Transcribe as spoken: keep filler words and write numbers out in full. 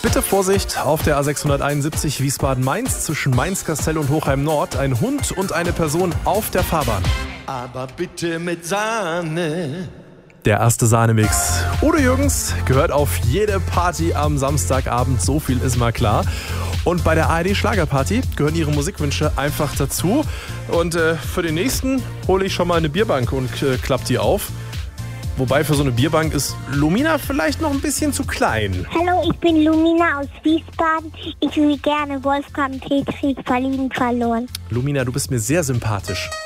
Bitte Vorsicht auf der A sechshunderteinundsiebzig Wiesbaden-Mainz zwischen Mainz-Kastell und Hochheim-Nord. Ein Hund und eine Person auf der Fahrbahn. Aber bitte mit Sahne. Der erste Sahnemix. Udo Jürgens gehört auf jede Party am Samstagabend, so viel ist mal klar. Und bei der A R D Schlagerparty gehören ihre Musikwünsche einfach dazu. Und äh, für den nächsten hole ich schon mal eine Bierbank und äh, klapp die auf. Wobei für so eine Bierbank ist Lumina vielleicht noch ein bisschen zu klein. Hallo, ich bin Lumina aus Wiesbaden. Ich will gerne Wolfgang Petri, verlieben verloren. Lumina, du bist mir sehr sympathisch.